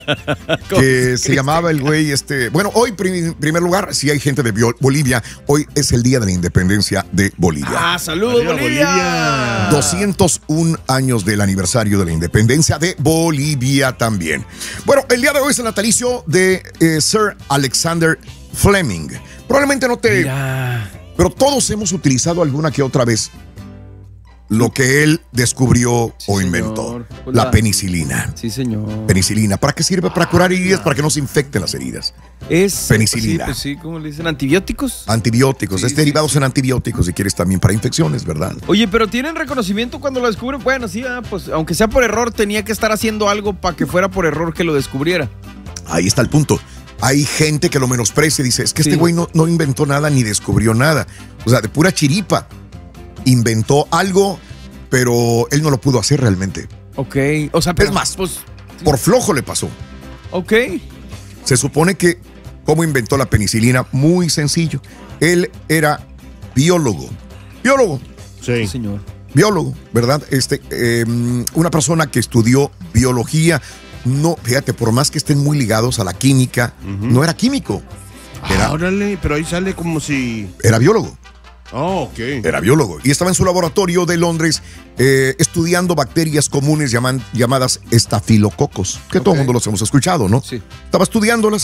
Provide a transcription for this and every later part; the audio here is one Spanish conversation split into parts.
que se llamaba el güey, bueno, hoy, primer lugar, si hay gente de Bolivia, hoy es el día de la independencia de Bolivia. ¡Ah, saludos, Bolivia! 201 años del aniversario de la independencia de Bolivia también. Bueno, el día de hoy es el natalicio de Sir Alexander Fleming. Probablemente no te... Mira. Pero todos hemos utilizado alguna que otra vez lo que él descubrió o inventó. Pues la penicilina. Sí, señor. Penicilina. ¿Para qué sirve? Para curar heridas, para que no se infecten las heridas. Es penicilina. Pues sí, ¿cómo le dicen? ¿Antibióticos? Antibióticos. Sí, es derivados en antibióticos, si quieres, también para infecciones, ¿verdad? Oye, pero ¿tienen reconocimiento cuando lo descubren? Bueno, sí, pues aunque sea por error, tenía que estar haciendo algo para que fuera por error que lo descubriera. Ahí está el punto. Hay gente que lo menosprecia y dice, es que este güey no inventó nada ni descubrió nada. O sea, de pura chiripa. Inventó algo, pero él no lo pudo hacer realmente. Ok, o sea, pero... Es más, pues, por flojo le pasó. ok. Se supone que, ¿cómo inventó la penicilina? Muy sencillo. Él era biólogo. Biólogo. Sí, señor. Biólogo, ¿verdad? Una persona que estudió biología. No, fíjate, por más que estén muy ligados a la química, no era químico. Órale, pero ahí sale como si... Era biólogo. Oh, ok. Era biólogo. Y estaba en su laboratorio de Londres estudiando bacterias comunes llamadas estafilococos, que todo el mundo los hemos escuchado, ¿no? Sí. Estaba estudiándolas.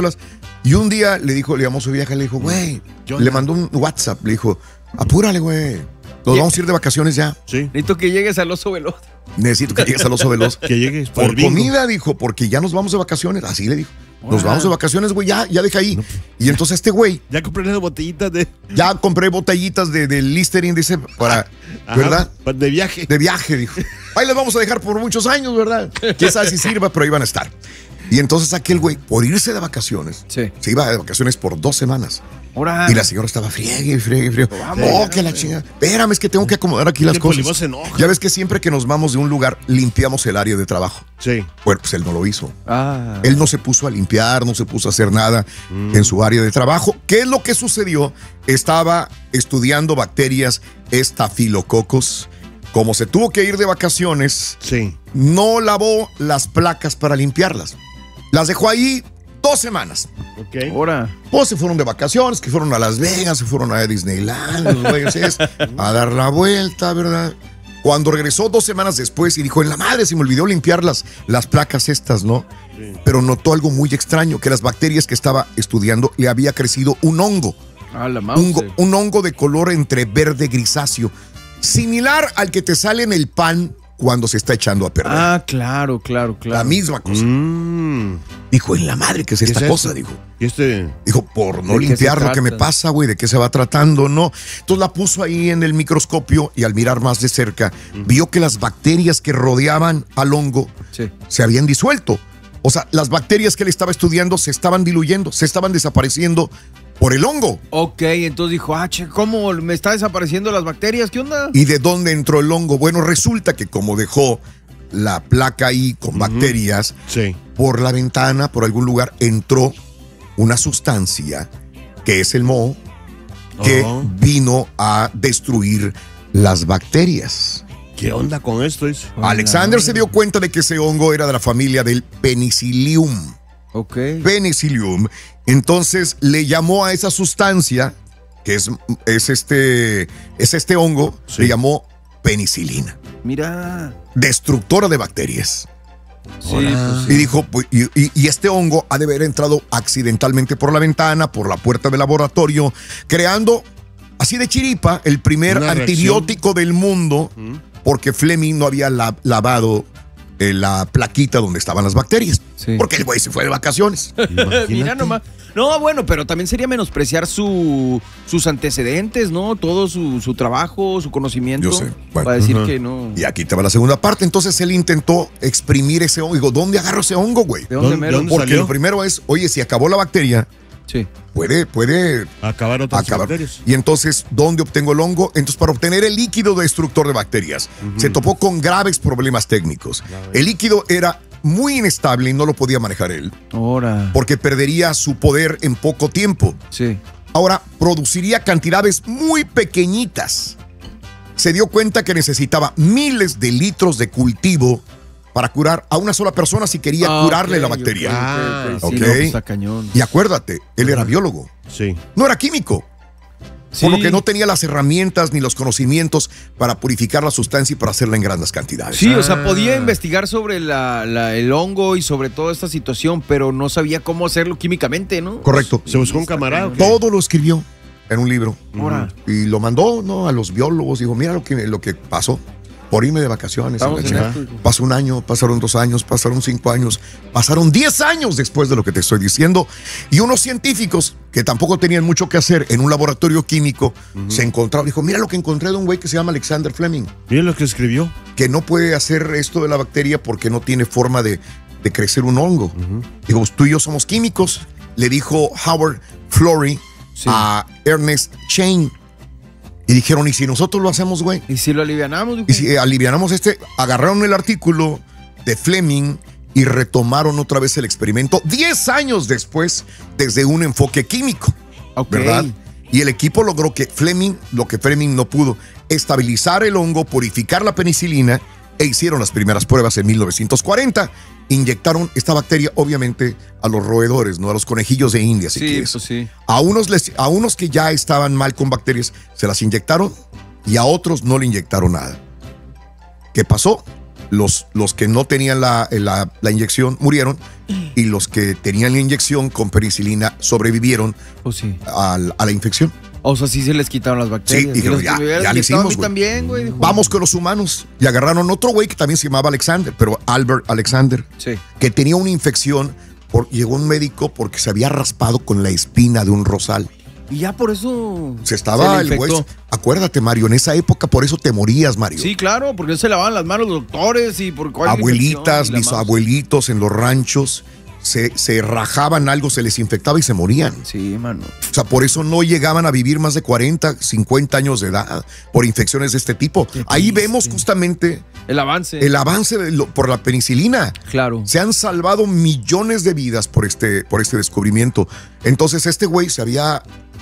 Y un día le llamó a su vieja, le dijo, güey, le mandó un WhatsApp, le dijo, apúrale, güey. Nos vamos a ir de vacaciones ya. Sí. Necesito que llegues al oso veloz. Necesito que llegues al oso veloz. Que llegues por comida, dijo, porque ya nos vamos de vacaciones. Así le dijo. Nos vamos de vacaciones, güey, ya deja ahí. Y entonces este güey... Ya compré las botellitas de... Ya compré botellitas de Listerine, dice, para... Ajá, ¿verdad? De viaje. De viaje, dijo. Ahí las vamos a dejar por muchos años, ¿verdad? Quién sabe si sirva, pero ahí van a estar. Y entonces aquel güey, por irse de vacaciones, se iba de vacaciones por 2 semanas. Ahora. Y la señora estaba friegue. Oh, que la chingada. Espérame, es que tengo que acomodar aquí las cosas. Ya ves que siempre que nos vamos de un lugar, limpiamos el área de trabajo. Sí. Bueno, pues él no lo hizo. Ah. Él no se puso a limpiar, no se puso a hacer nada en su área de trabajo. ¿Qué es lo que sucedió? Estaba estudiando bacterias estafilococos. Como se tuvo que ir de vacaciones, no lavó las placas para limpiarlas. Las dejó ahí 2 semanas. Ok. Ahora. Pues se fueron de vacaciones, que fueron a Las Vegas, se fueron a Disneyland, los güeyes, a dar la vuelta, ¿verdad? Cuando regresó 2 semanas después y dijo, en la madre, se me olvidó limpiar las placas estas, ¿no? Sí. Pero notó algo muy extraño, que las bacterias que estaba estudiando le había crecido un hongo. Ah, la un hongo de color entre verde grisáceo, similar al que te sale en el pan cuando se está echando a perder. Ah, claro. La misma cosa. Dijo, en la madre, ¿qué es esta cosa? Dijo. Dijo, por no limpiar lo que me pasa, güey, ¿de qué se va tratando? No. Entonces la puso ahí en el microscopio y al mirar más de cerca, vio que las bacterias que rodeaban al hongo se habían disuelto. O sea, las bacterias que él estaba estudiando se estaban diluyendo, se estaban desapareciendo por el hongo. Ok, entonces dijo, ¿cómo me está desapareciendo las bacterias? ¿Qué onda? ¿Y de dónde entró el hongo? Bueno, resulta que como dejó la placa ahí con bacterias, por la ventana, por algún lugar, entró una sustancia que es el moho, que vino a destruir las bacterias. ¿Qué onda con esto? Alexander se dio cuenta de que ese hongo era de la familia del Penicillium. Ok. Penicillium. Entonces le llamó a esa sustancia, que es este hongo, le llamó penicilina. Mira. Destructora de bacterias. Sí, pues sí. Y dijo, pues, y este hongo ha de haber entrado accidentalmente por la ventana, por la puerta del laboratorio, creando, así de chiripa, el primer antibiótico del mundo, porque Fleming no había lavado la plaquita donde estaban las bacterias. Porque el güey se fue de vacaciones. Mira nomás. No, bueno, pero también sería menospreciar sus antecedentes, ¿no? Todo su trabajo, su conocimiento. Yo sé. Bueno, para decir que no. Y aquí te va la segunda parte. Entonces él intentó exprimir ese hongo. Digo, ¿dónde agarro ese hongo, güey? ¿De dónde Porque salió? lo primero es, oye, si acabó la bacteria, puede acabar otras bacterias. Y entonces, ¿dónde obtengo el hongo? Entonces, para obtener el líquido destructor de bacterias, se topó con graves problemas técnicos. El líquido era muy inestable y no lo podía manejar él. Ahora. Porque perdería su poder en poco tiempo. Sí. Ahora, produciría cantidades muy pequeñitas. Se dio cuenta que necesitaba miles de litros de cultivo para curar a una sola persona si quería curarle la bacteria. Sí, no, pues está cañón. Y acuérdate, él era biólogo. Sí. No era químico. Sí. Por lo que no tenía las herramientas ni los conocimientos para purificar la sustancia y para hacerla en grandes cantidades. Sí, o sea, podía investigar sobre el hongo y sobre toda esta situación, pero no sabía cómo hacerlo químicamente, ¿no? Correcto. Se buscó un camarada. Todo lo escribió en un libro. Y lo mandó, ¿no?, a los biólogos. Dijo, mira lo que pasó. Por irme de vacaciones. Pasó un año, pasaron 2 años, pasaron 5 años, pasaron 10 años después de lo que te estoy diciendo. Y unos científicos que tampoco tenían mucho que hacer en un laboratorio químico se encontraron. Dijo, mira lo que encontré de un güey que se llama Alexander Fleming. Mira lo que escribió. Que no puede hacer esto de la bacteria porque no tiene forma de crecer un hongo. Digo, tú y yo somos químicos. Le dijo Howard Florey a Ernest Chain. Y dijeron, ¿y si nosotros lo hacemos, güey? ¿Y si lo alivianamos? Y si alivianamos agarraron el artículo de Fleming y retomaron otra vez el experimento 10 años después desde un enfoque químico, ¿verdad? Y el equipo logró que lo que Fleming no pudo, estabilizar el hongo, purificar la penicilina, e hicieron las primeras pruebas en 1940. Inyectaron esta bacteria, obviamente, a los roedores, no a los conejillos de India, si quieres. Pues sí. A unos que ya estaban mal con bacterias, se las inyectaron y a otros no le inyectaron nada. ¿Qué pasó? Los que no tenían la inyección murieron y los que tenían la inyección con penicilina sobrevivieron a la infección. O sea, sí se les quitaron las bacterias. Sí, dijeron, ya le hicimos, güey. Vamos con los humanos. Y agarraron otro güey que también se llamaba Alexander, pero Albert Alexander, que tenía una infección. Llegó un médico porque se había raspado con la espina de un rosal. Y ya por eso se estaba el güey. Acuérdate, Mario, en esa época por eso te morías, Mario. Sí, claro, porque no se lavaban las manos los doctores y por abuelitas, mis abuelitos en los ranchos se rajaban algo, se les infectaba y se morían. Sí, mano. O sea, por eso no llegaban a vivir más de 40, 50 años de edad por infecciones de este tipo. Ahí vemos justamente el avance por la penicilina. Claro. Se han salvado millones de vidas por este descubrimiento. Entonces este güey se había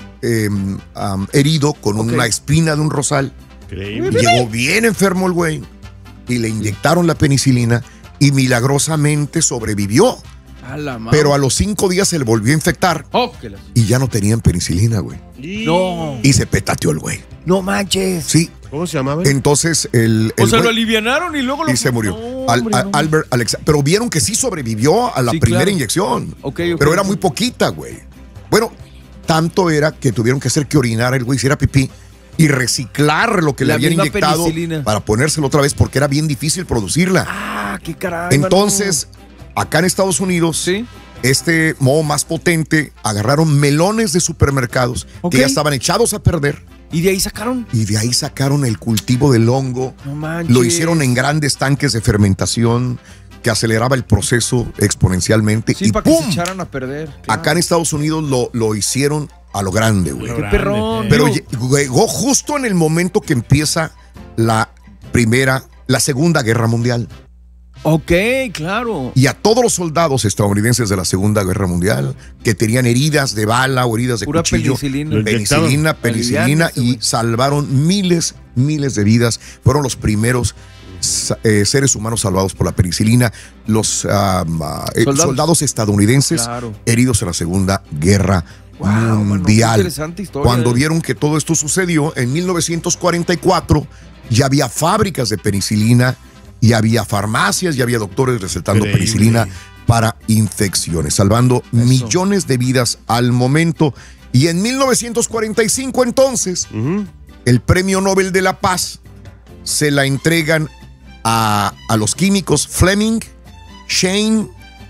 herido con una espina de un rosal. Increíble. Llegó bien enfermo el güey y le inyectaron la penicilina y milagrosamente sobrevivió. Pero a los 5 días se le volvió a infectar y ya no tenían penicilina, güey. No. Y se petateó el güey. No manches. Sí. ¿Cómo se llamaba? Entonces o sea, lo alivianaron y luego y se murió. Albert Alexander. Pero vieron que sí sobrevivió a la primera inyección. Pero era muy poquita, güey. Bueno, tanto era que tuvieron que hacer que orinara el güey, hiciera pipí y reciclar lo que le habían inyectado para ponérselo otra vez porque era bien difícil producirla. Qué caray. Entonces, acá en Estados Unidos, este modo más potente, agarraron melones de supermercados que ya estaban echados a perder. ¿Y de ahí sacaron? Y de ahí sacaron el cultivo del hongo. No manches. Lo hicieron en grandes tanques de fermentación que aceleraba el proceso exponencialmente. Sí, y para ¡pum! que se echaran a perder. Claro. Acá en Estados Unidos lo hicieron a lo grande, güey. ¡Qué perrón! Pero llegó justo en el momento que empieza la Segunda Guerra Mundial. Ok, claro. Y a todos los soldados estadounidenses de la Segunda Guerra Mundial que tenían heridas de bala o heridas de cuchillo, penicilina y salvaron miles de vidas. Fueron los primeros seres humanos salvados por la penicilina. Los soldados estadounidenses heridos en la Segunda Guerra Mundial. Interesante historia. Cuando vieron que todo esto sucedió en 1944, ya había fábricas de penicilina. Y había farmacias, y había doctores recetando penicilina para infecciones, salvando millones de vidas al momento. Y en 1945, entonces, el Premio Nobel de la Paz se la entregan a los químicos Fleming, Chain,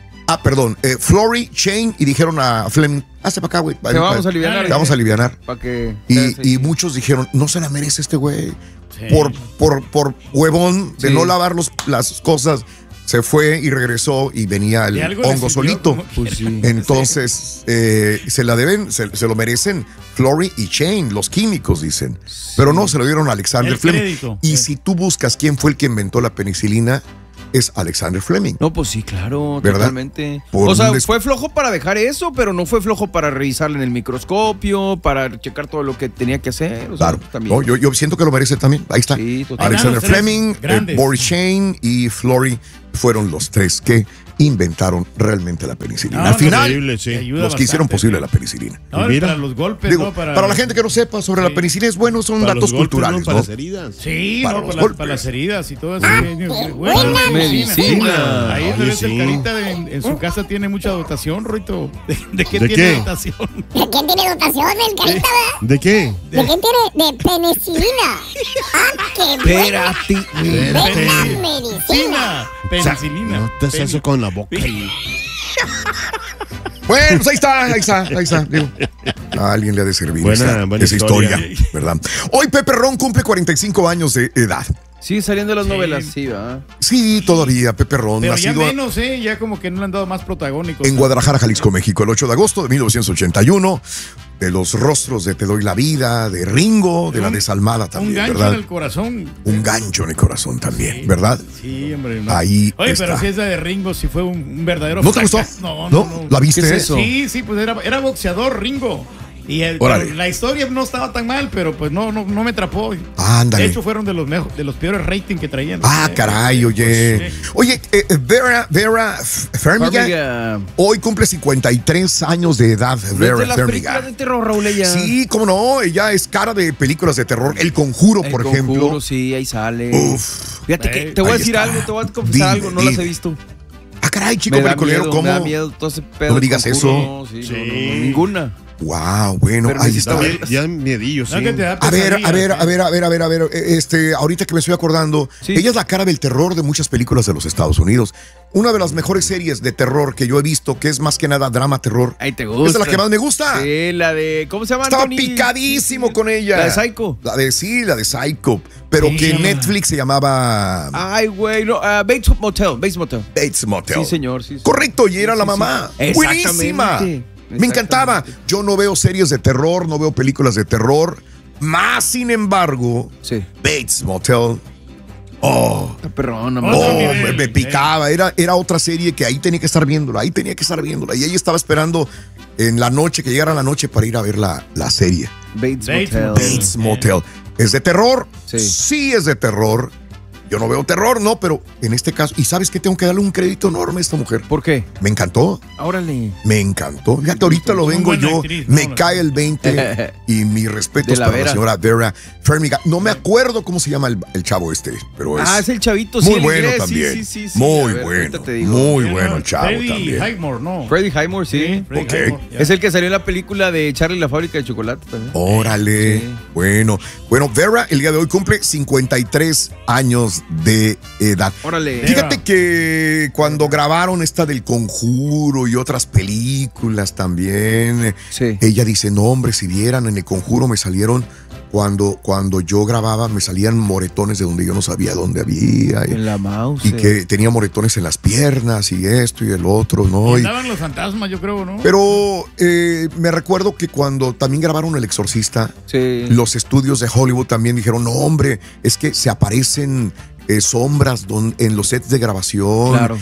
Florey, Chain, y dijeron a Fleming, hazte para acá, güey. Te vamos a alivianar. Te vamos a alivianar. Y muchos dijeron, no se la merece este güey. Sí. Por huevón de no lavar las cosas, se fue y regresó y venía el hongo solito. Pues sí. Entonces, se la deben, se lo merecen Florey y Chain, los químicos, dicen. Sí. Pero no, se lo dieron a Alexander Fleming. Y si tú buscas quién fue el que inventó la penicilina, es Alexander Fleming. No, pues sí, claro, ¿verdad? Totalmente. O sea, fue flojo para dejar eso, pero no fue flojo para revisarlo en el microscopio, para checar todo lo que tenía que hacer. O claro. Sea, también. No, yo siento que lo merece también. Ahí está. Sí, Alexander Fleming, Boris Chain y Florey fueron los tres que inventaron realmente la penicilina. Al final, los que hicieron posible la penicilina. No, mira, para los golpes, digo, ¿no? Para la gente que no sepa sobre la penicilina es bueno, son datos culturales, para ¿no? las heridas. Sí, para las heridas y todo eso. Buena medicina. Ahí Oye, el sí. Carita en su casa tiene mucha dotación, Ruito. ¿De qué ¿De tiene qué? dotación? ¿De quién tiene dotación el Carita, verdad? ¿De qué? ¿De quién tiene? De penicilina. ¡Ah, qué bueno! Espérate. ¡Buena medicina! Penicilina. No te haces eso con la boca. Bueno, pues ahí está. Digo, a alguien le ha de servir Buena esa historia, historia. ¿verdad? Hoy Pepe Ron cumple 45 años de edad. Sí, saliendo las novelas, sí, va. Sí, todavía, Pepe Ron, Pero ya nacido menos, ya como que no le han dado más protagónicos. en Guadalajara, Jalisco, México, el 8 de agosto de 1981. De los rostros de Te doy la vida, de Ringo, de la desalmada también, un gancho ¿verdad? en el corazón. Un gancho en el corazón también, ¿verdad? Sí, hombre. No. Ahí Oye, está. pero si esa de Ringo, si fue un verdadero ¿No te gustó? fracaso. No. ¿La viste? ¿Qué es eso? Sí, pues era boxeador Ringo. Y Órale. la historia no estaba tan mal, pero pues no me atrapó. Ándale. De hecho, fueron de los peores ratings que traían. Ah, caray, oye. Sí. Oye, Vera Farmiga hoy cumple 53 años de edad. Vera ¿Viste las Farmiga. películas de terror, Raúl? Ella? Sí, cómo no, ella es cara de películas de terror. El Conjuro, por ejemplo. Conjuro, sí, ahí sale. Uf. Fíjate que te voy a Ahí decir está. algo, te voy a confesar algo, no las he visto. Ah, caray, chico Me da peliculero, miedo, ¿cómo? me da miedo todo ese pedo. No me del digas Conjuro, eso. No, sí, Sí. no, ninguna. Wow, bueno, Pero ahí necesito está. ver- Ya miedillo, sí. No, que te da A ver, pesadillas, ahorita que me estoy acordando, Sí. ella es la cara del terror de muchas películas de los Estados Unidos. Una de las mejores series de terror que yo he visto, que es más que nada drama terror. Ahí te gusta. Esa es la que más me gusta. Sí, la de. ¿Cómo se llama? Estaba Anthony? picadísimo con ella. La de Psycho. La de Psycho. Pero Sí, que en hombre. Netflix se llamaba Ay, güey, no, Bates Motel. Bates Motel. Sí, señor, sí. Correcto, y era Sí, la sí, mamá. sí. Buenísima. Exactamente. Me encantaba. Yo no veo series de terror, no veo películas de terror. Más sin embargo, Sí. Bates Motel. Oh. Está perrona, Oh, man. nivel. Me picaba. Era otra serie que ahí tenía que estar viéndola. Y ella estaba esperando en la noche, que llegara la noche para ir a ver la serie. Bates Bates Motel. Motel. Bates Motel. ¿Es de terror? Sí. Sí es de terror. Yo no veo terror, no, pero en este caso, ¿y sabes qué? Tengo que darle un crédito enorme a esta mujer. ¿Por qué? Me encantó, Órale. me encantó. Fíjate, ahorita lo Muy vengo buena yo, actriz, me ¿no? cae el 20 y mis respetos De la para la Vera. señora Vera Farmiga. No me acuerdo cómo se llama el chavo este, pero Es el chavito, sí. muy el bueno inglés, también. Sí. A Muy ver, bueno, ahorita te digo. muy bueno el chavo Freddie también. Highmore, ¿no? Freddie Highmore, sí. Freddie Ok. Highmore, ya. Es el que salió en la película de Charlie y la fábrica de chocolate también. Órale, Sí. bueno, Vera el día de hoy cumple 53 años de edad. Órale. Fíjate que cuando grabaron esta del Conjuro y otras películas también, Sí. ella dice, no hombre, si vieran en el Conjuro me salieron, cuando yo grababa me salían moretones de donde yo no sabía dónde había. En la mouse. Y que tenía moretones en las piernas y esto y el otro, ¿no? Y Y- andaban los fantasmas, yo creo, ¿no? pero me recuerdo que cuando también grabaron El Exorcista, Sí. los estudios de Hollywood también dijeron, no hombre, es que se aparecen sombras en los sets de grabación. Claro.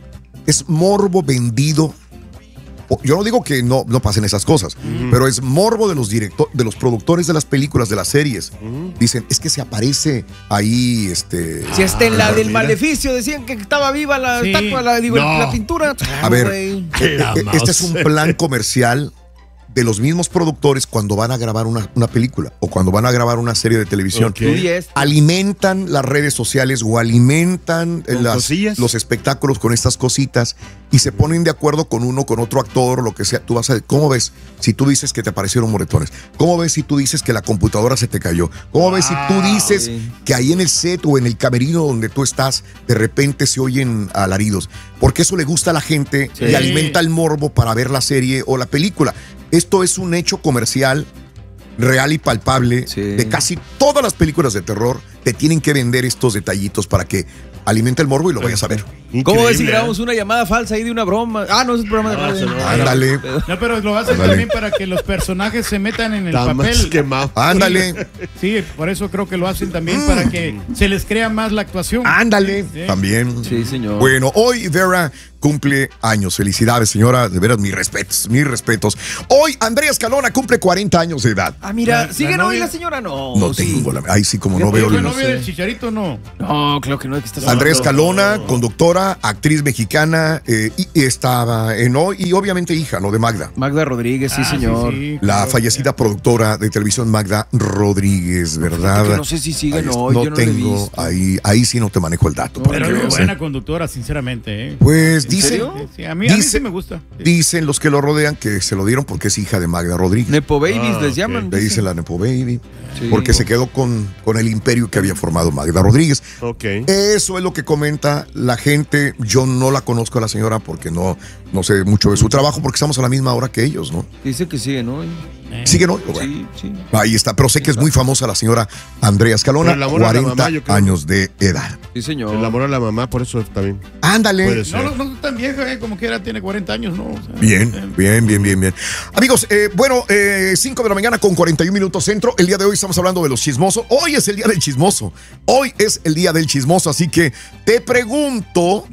Es morbo vendido. Yo no digo que no pasen esas cosas, pero es morbo de los productores de las películas, de las series. Dicen, es que se aparece ahí, Si hasta en la del mira. maleficio decían que estaba viva la Sí. estatua, No. la pintura. A ver, Güey. este es un plan comercial de los mismos productores cuando van a grabar una película o cuando van a grabar una serie de televisión. Ok. Tú y este. Alimentan las redes sociales o alimentan ¿Con cosillas? los espectáculos con estas cositas y se ponen de acuerdo con uno, con otro actor, lo que sea. Tú vas a, ¿cómo ves si tú dices que te aparecieron moretones? ¿Cómo ves si tú dices que la computadora se te cayó? ¿Cómo ves si tú dices sí. que ahí en el set o en el camerino donde tú estás, de repente se oyen alaridos? Porque eso le gusta a la gente Sí. y alimenta el morbo para ver la serie o la película. Esto es un hecho comercial real y palpable Sí. de casi todas las películas de terror. Te tienen que vender estos detallitos para que alimente el morbo y lo vayas a ver. ¿Cómo ves si Increíble, grabamos una llamada falsa ahí de una broma? Ah, no, es un programa de radio. no. Ándale, No, pero lo hacen Ándale. también para que los personajes se metan en el Está más papel. quemado. ándale, Sí, por eso creo que lo hacen también para que se les crea más la actuación. ándale. Sí. También. Sí, señor. Bueno, hoy Vera cumple años. Felicidades, señora. De veras, mis respetos, mis respetos. Hoy Andrea Escalona cumple 40 años de edad. Ah, mira, La ¿siguen hoy novia- la señora? No. No sí. tengo la. Ahí sí, como Yo no veo. ¿Fue no novia sé. del Chicharito no? No, claro que no. ¿De qué estás Andrea hablando? Escalona, conductora famosa actriz mexicana y estaba en hoy y obviamente hija, ¿no? De Magda. Magda Rodríguez, sí, señor. Sí, La fallecida productora de televisión Magda Rodríguez, ¿verdad? Que no sé si siguen hoy, no yo no lo he tengo, visto. ahí sí no te manejo el dato. No, Pero para es que muy veas, buena conductora, sinceramente. Pues ¿En dicen, serio? Sí, a mí sí me gusta. Sí. dicen los que lo rodean que se lo dieron porque es hija de Magda Rodríguez. Nepo Babies les ok. llaman. Le dicen la Nepo Baby, Sí. porque se quedó con el imperio que había formado Magda Rodríguez. Ok. Eso es lo que comenta la gente. Yo no la conozco a la señora porque no sé mucho de su trabajo, porque estamos a la misma hora que ellos, ¿no? Dice que siguen hoy. ¿Siguen hoy? Bueno, Sí, sí. ahí está, pero sé que es muy famosa la señora Andrea Escalona, Pero el amor a la 40 mamá, yo creo. años de edad. Sí, señor. El amor a la mamá, por eso también. Ándale. Puede ser. No es tan vieja, como quiera, tiene 40 años, ¿no? O sea, Bien. Amigos, 5 de la mañana con 41 minutos centro. El día de hoy estamos hablando de los chismosos. Hoy es el día del chismoso. Así que te pregunto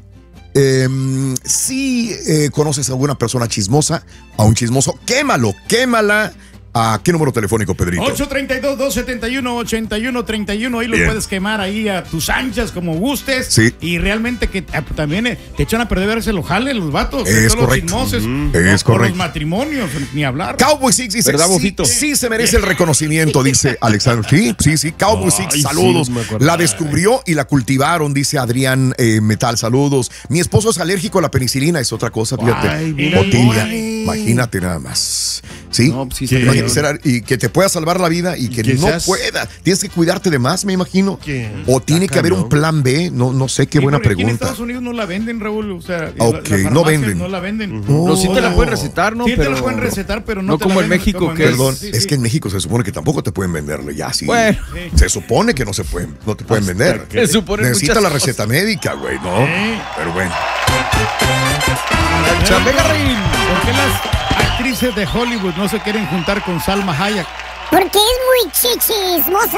si conoces a alguna persona chismosa, a un chismoso, quémala. ¿A qué número telefónico, Pedrito? 832-271-8131. Ahí lo Bien. puedes quemar ahí a tus anchas como gustes. Sí. Y realmente que también te echan a perder verse los jales, los vatos. Es todos correcto. Los chismoses, Es o correcto. los matrimonios, ni hablar. Cowboy Six dice, ¿Verdad, sí, Bofito? sí se merece el reconocimiento, dice Alexander. Sí, Cowboy Six, Ay, saludos. sí, me acuerdo. La descubrió y la cultivaron, dice Adrián Metal, saludos. Mi esposo es alérgico a la penicilina, es otra cosa, fíjate. Ay, mira, Otilia, ay. imagínate nada más. ¿Sí? No, pues sí, ¿Qué? Imagínate y que te pueda salvar la vida y que que no seas- pueda. Tienes que cuidarte de más, me imagino. ¿Qué? O tiene Está que haber un cañón. plan B, no sé qué Sí, buena porque aquí en pregunta. Estados Unidos no la venden, Raúl. O sea, Ok, las no farmacias venden. No la venden. No, sí te la Oh. pueden recetar, ¿no? Sí, pero te la pueden recetar, pero no no te la como en venden México, como que es- Perdón, Sí, es sí. que en México se supone que tampoco te pueden venderle ya, sí. Bueno. Se supone que no te pueden vender. Se suponen Necesita muchas la cosas. receta médica, güey, ¿no? Sí. Pero bueno. Chambegarrín. ¿Por qué las actrices de Hollywood no se quieren juntar con Salma Hayek? Porque es muy chichismosa.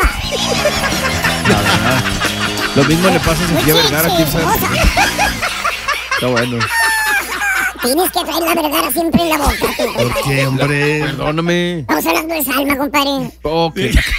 Lo mismo le pasa a Muy Sofía Vergara, quién sabe. chismosa. Está bueno. Tienes que traer la Vergara siempre en la boca. tú, ¿Por compadre. qué, hombre? Perdóname. Estamos hablando de Salma, compadre. Ok.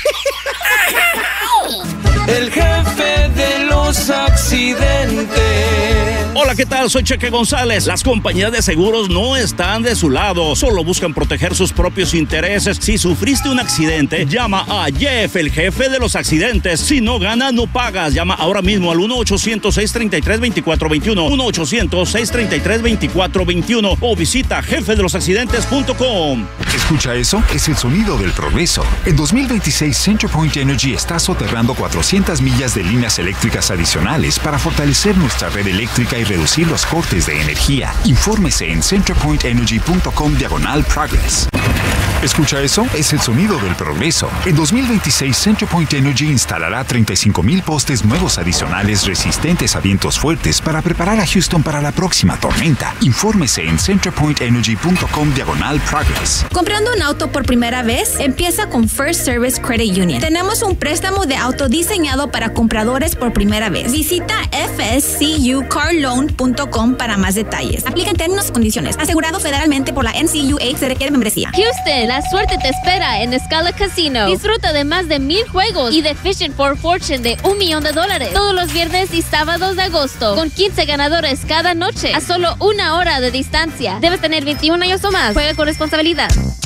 El jefe de los accidentes. Hola, ¿qué tal? Soy Cheque González. Las compañías de seguros no están de su lado, solo buscan proteger sus propios intereses. Si sufriste un accidente, llama a Jeff, el jefe de los accidentes. Si no ganas, no pagas. Llama ahora mismo al 1-800-633-2421, 1-800-633-2421 o visita jefedelosaccidentes.com. ¿Escucha eso? Es el sonido del progreso. En 2026, CenterPoint Energy está soterrando 400 millas de líneas eléctricas adicionales para fortalecer nuestra red eléctrica y reducir los cortes de energía. Infórmese en centerpointenergy.com/progress. ¿Escucha eso? Es el sonido del progreso. En 2026, CenterPoint Energy instalará 35,000 postes nuevos adicionales resistentes a vientos fuertes para preparar a Houston para la próxima tormenta. Infórmese en centerpointenergy.com/progress. Comprando un auto por primera vez, empieza con First Service Credit Union. Tenemos un préstamo de auto diseñado para compradores por primera vez. Visita fscucarloan.com para más detalles. Aplica en términos y condiciones. Asegurado federalmente por la NCUA, se requiere membresía. Houston, la suerte te espera en Scala Casino. Disfruta de más de 1,000 juegos y de Fishing for Fortune de $1 millón todos los viernes y sábados de agosto, con 15 ganadores cada noche a solo 1 hora de distancia. Debes tener 21 años o más. Juega con responsabilidad.